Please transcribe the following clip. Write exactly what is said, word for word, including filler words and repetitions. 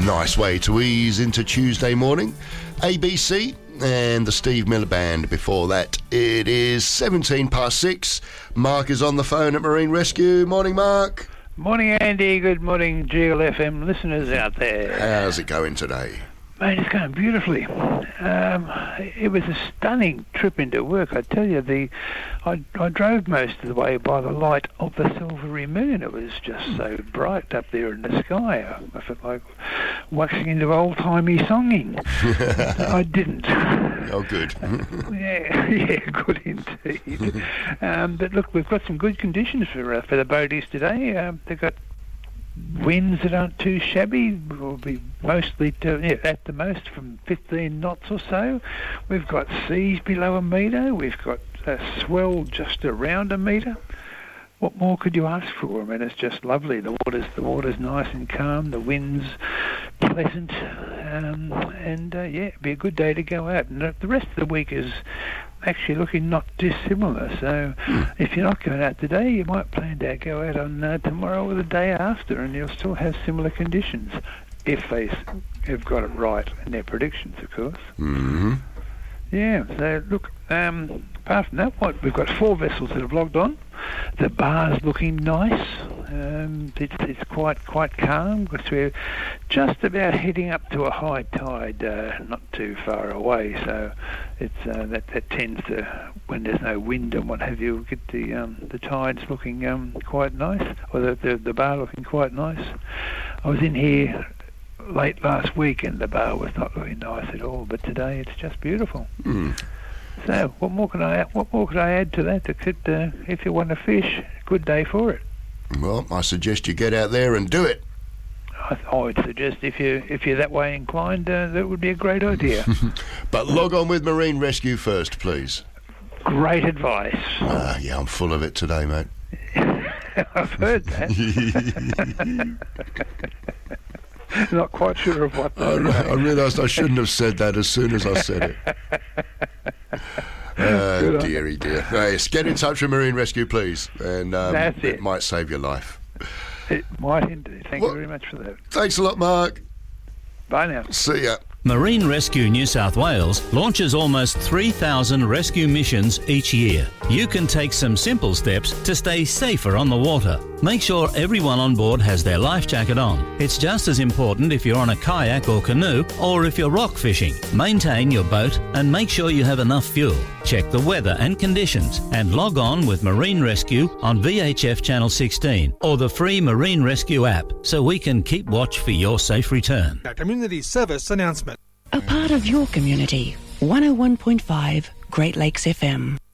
Nice way to ease into Tuesday morning. A B C and the Steve Miller Band before that. It is seventeen past six. Mark is on the phone at Marine Rescue. Morning, Mark. Morning, Andy. Good morning, G L F M listeners out there. How's it going today? Mate, it's going beautifully. Um, it was a stunning trip into work. I tell you, the I, I drove most of the way by the light of the silvery moon. It was just so bright up there in the sky. I felt like waxing into old-timey songing. I didn't. Oh, good. yeah, yeah, good indeed. um, but look, we've got some good conditions for uh, for the boaties today. Uh, they've got winds that aren't too shabby. Will be mostly to, yeah, at the most from fifteen knots or so. We've got seas below a metre. We've got a swell just around a metre. What more could you ask for? I mean, it's just lovely. The water's the water's nice and calm. The wind's pleasant, um, and uh, yeah, it'd be a good day to go out. And the rest of the week is actually looking not dissimilar. So mm. if you're not going out today, you might plan to go out on uh, tomorrow or the day after, and you'll still have similar conditions if they have got it right in their predictions, of course. Mm-hmm. Yeah, so look, um, apart from that, what, we've got four vessels that have logged on. The bar's looking nice. Um, it's, it's quite quite calm because we're just about heading up to a high tide, uh, not too far away. So it's uh, that that tends to, when there's no wind and what have you, get the um, the tides looking um, quite nice, or the, the the bar looking quite nice. I was in here late last week and the bar was not looking nice at all, but today it's just beautiful. Mm. So, what more can I what more could I add to that? Except uh, if you want to fish, good day for it. Well, I suggest you get out there and do it. I, I would suggest if you if you're that way inclined, uh, that would be a great idea. But log on with Marine Rescue first, please. Great advice. Ah, yeah, I'm full of it today, mate. I've heard that. Not quite sure of what. I, I realised I shouldn't have said that as soon as I said it. Uh, dearie dear. Yes, get in touch with Marine Rescue, please, and um, That's it. it might save your life. It might indeed. Thank well, you very much for that. Thanks a lot, Mark. Bye now. See ya. Marine Rescue New South Wales launches almost three thousand rescue missions each year. You can take some simple steps to stay safer on the water. Make sure everyone on board has their life jacket on. It's just as important if you're on a kayak or canoe or if you're rock fishing. Maintain your boat and make sure you have enough fuel. Check the weather and conditions and log on with Marine Rescue on V H F Channel sixteen or the free Marine Rescue app so we can keep watch for your safe return. A community service announcement. A part of your community. one oh one point five Great Lakes F M.